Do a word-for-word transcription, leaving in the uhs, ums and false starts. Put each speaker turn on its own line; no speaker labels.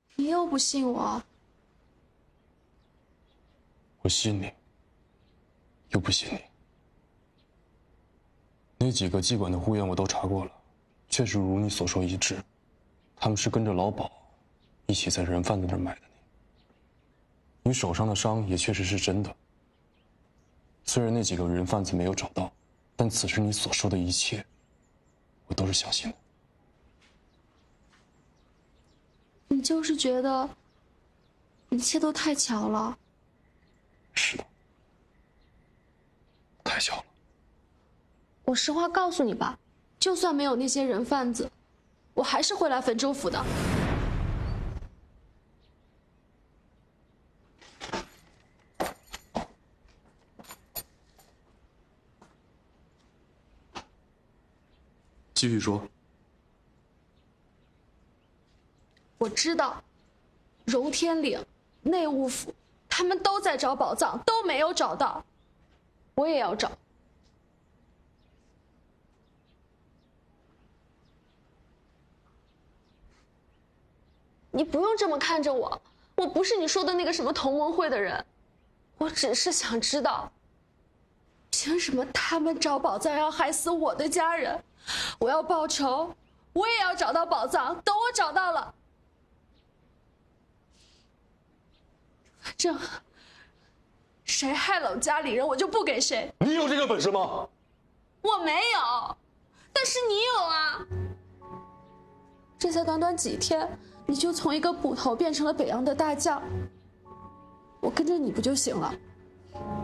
你又不信我？
我信你，又不信你。那几个妓馆的护院我都查过了，确实如你所说一致，他们是跟着老鸨一起在人贩子那儿买的你。你手上的伤也确实是真的。虽然那几个人贩子没有找到，但此时你所说的一切，我都是相信的。
你就是觉得一切都太巧了。
是的，太巧了。
我实话告诉你吧，就算没有那些人贩子，我还是会来汾州府的。
继续说。
我知道，荣天岭、内务府，他们都在找宝藏，都没有找到，我也要找。你不用这么看着我，我不是你说的那个什么同盟会的人，我只是想知道，凭什么他们找宝藏要害死我的家人？我要报仇，我也要找到宝藏。等我找到了，反正谁害了我家里人，我就不给谁。
你有这个本事吗？
我没有，但是你有啊。这才短短几天，你就从一个捕头变成了北洋的大将，我跟着你不就行了？